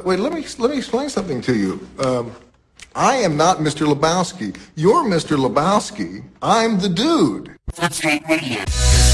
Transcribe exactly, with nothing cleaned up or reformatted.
wait, let me let me explain something to you. Um, I am not Mister Lebowski. You're Mister Lebowski. I'm the dude. Footscape Radio.